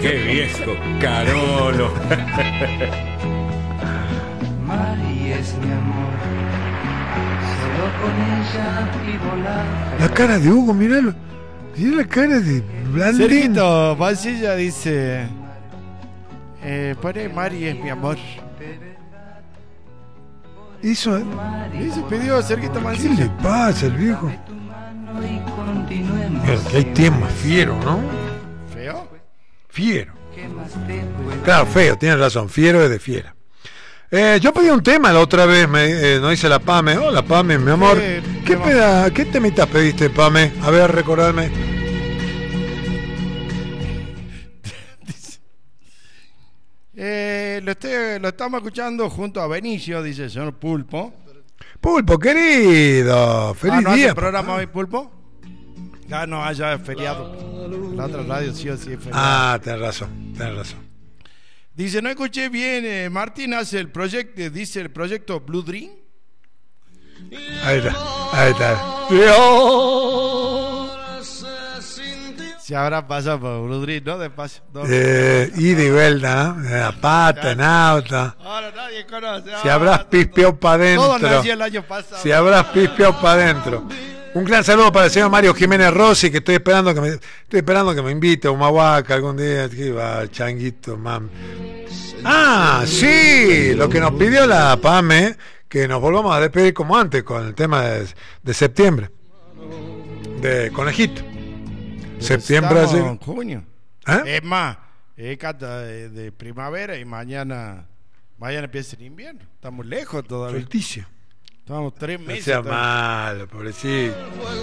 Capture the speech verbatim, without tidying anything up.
Qué viejo Carolo. Mari es mi amor, solo con ella vivo la... La cara de Hugo, miralo. Mirá la cara de Blandín. Sergito Pancilla dice: eh, pone Mari es mi amor. Eso, Y se pidió Sergito ¿qué le Pancilla. pasa al viejo? Y continuemos. Mira, que hay temas fiero, ¿no? ¿Feo? Fiero. ¿Qué más te puedo? Claro, feo, tienes razón. Fiero es de fiera. Eh, yo pedí un tema la otra vez, me, eh, no hice la Pame. Hola, Pame, mi amor. Eh, ¿Qué, tema- peda, ¿Qué temitas pediste, Pame? A ver, recordarme. Eh, lo, estoy- lo estamos escuchando junto a Benicio, dice el señor Pulpo. Pulpo, querido. Feliz ah, ¿no día. hace programa papá. hoy, Pulpo? Ah, no, allá es feriado. La otra radio sí o sí es feriado. Ah, tenés razón, tenés razón. Dice, no escuché bien, eh, Martín hace el proyecto, dice el proyecto Blue Dream. Ahí está, ahí está. Se habrá pasado por Blue Dream, ¿no? Despacio. No. Eh, ida y vuelta, ¿no? A pata, en auto. Ahora nadie conoce. Si ah, habrás pispeado para Todo adentro. nació el año pasado. Si habrás pispeado para adentro. Un gran saludo para el señor Mario Jiménez Rossi, que estoy esperando que me estoy esperando que me invite a Humahuaca algún día. Que va, changuito, mam. Ah, sí, lo que nos pidió la PAME, que nos volvamos a despedir como antes con el tema de, de septiembre. De Conejito. Septiembre Estamos así. en junio. ¿Eh? Es más, es cata de, de primavera y mañana mañana empieza el invierno. Estamos lejos todavía. Solsticio. Estamos tres No meses. sea todavía. malo, pobrecito.